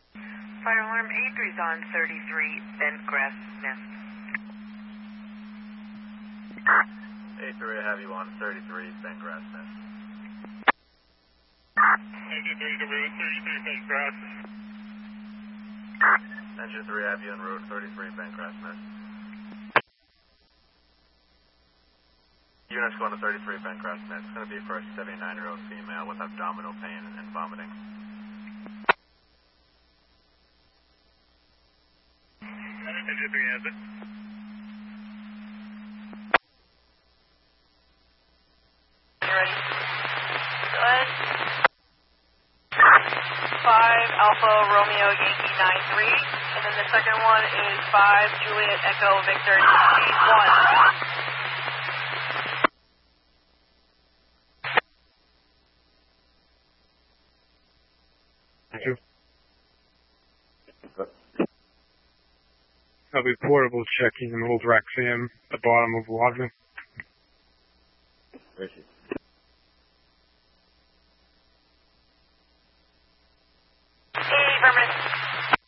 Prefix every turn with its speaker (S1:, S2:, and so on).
S1: Fire alarm 83's on 33 Bentgrass Nest.
S2: 83, I have you on 33 Bentgrass Nest.
S3: Engine 3 to route 33 Bentgrass.
S2: Engine 3, I have you en route 33 Bentgrass Nest. Units going to 33 Bentgrass Nest. It's going to be for a 79-year-old female with abdominal pain and vomiting.
S3: Engine 3 has it.
S1: You ready? Go ahead. 5 Alpha Romeo Yankee 93, and then the second one is 5 Juliet Echo Victor 1.
S4: I'll be portable checking an old Raxam at the bottom of Wagner.
S5: Richie.